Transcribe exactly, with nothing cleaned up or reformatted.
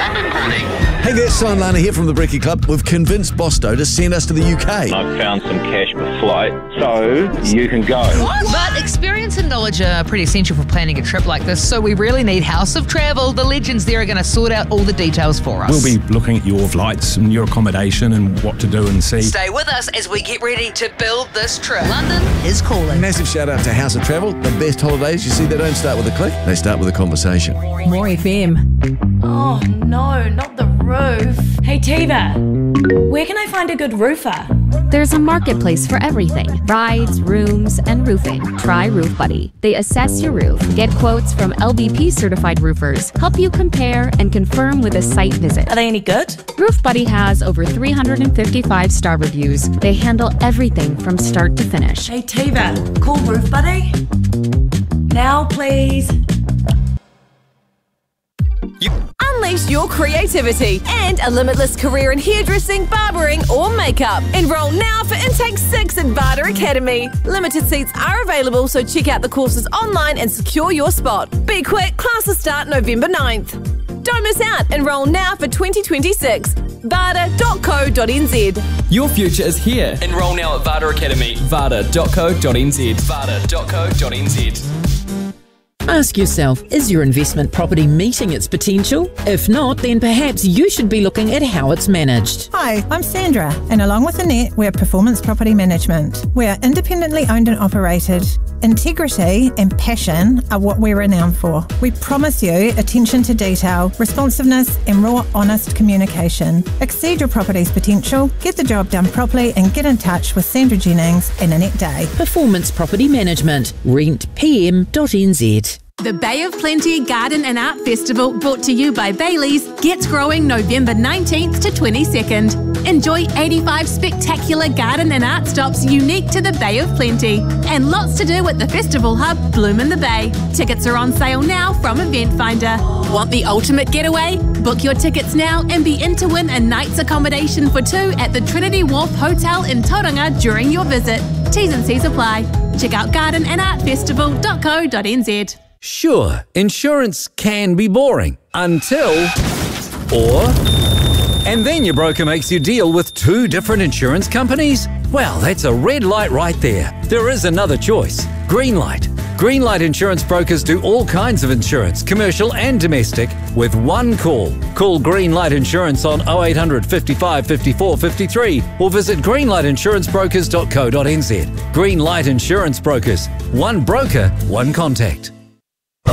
London Calling. Hey there, Simon Lana here from the Brekkie Club. We've convinced Bosto to send us to the U K. I've found some cash per flight, so you can go. But experience and knowledge are pretty essential for planning a trip like this, so we really need House of Travel. The legends there are going to sort out all the details for us. We'll be looking at your flights and your accommodation and what to do and see. Stay with us as we get ready to build this trip. London is calling. Massive shout out to House of Travel. The best holidays, you see, they don't start with a click, they start with a conversation. More F M. Oh no, not the roof. Hey Tiva, where can I find a good roofer? There's a marketplace for everything. Rides, rooms, and roofing. Try Roof Buddy. They assess your roof, get quotes from L B P certified roofers, help you compare and confirm with a site visit. Are they any good? Roof Buddy has over three hundred fifty-five star reviews. They handle everything from start to finish. Hey Tiva, call Roof Buddy. Now please. Unleash your creativity and a limitless career in hairdressing, barbering or makeup. Enroll now for Intake six at Vada Academy. Limited seats are available, so check out the courses online and secure your spot. Be quick, classes start November ninth. Don't miss out. Enroll now for twenty twenty-six. vada dot co dot n z. Your future is here. Enroll now at Vada Academy. vada dot co dot n z. vada dot co dot n z. Ask yourself, is your investment property meeting its potential? If not, then perhaps you should be looking at how it's managed. Hi, I'm Sandra, and along with Annette, we're Performance Property Management. We're independently owned and operated. Integrity and passion are what we're renowned for. We promise you attention to detail, responsiveness and raw, honest communication. Exceed your property's potential, get the job done properly and get in touch with Sandra Jennings and Annette Day. Performance Property Management, rent p m dot n z. The Bay of Plenty Garden and Art Festival, brought to you by Bailey's, gets growing November nineteenth to twenty-second. Enjoy eighty-five spectacular garden and art stops unique to the Bay of Plenty. And lots to do at the Festival Hub, Bloom in the Bay. Tickets are on sale now from Event Finder. Want the ultimate getaway? Book your tickets now and be in to win a night's accommodation for two at the Trinity Wharf Hotel in Tauranga during your visit. T's and C's apply. Check out garden and art festival dot co dot n z. Sure, insurance can be boring until, or, and then your broker makes you deal with two different insurance companies? Well, that's a red light right there. There is another choice. Greenlight. Greenlight Insurance Brokers do all kinds of insurance, commercial and domestic, with one call. Call Greenlight Insurance on oh eight hundred, fifty-five, fifty-four, fifty-three or visit greenlight insurance brokers dot co dot n z. Greenlight Insurance Brokers. One broker, one contact.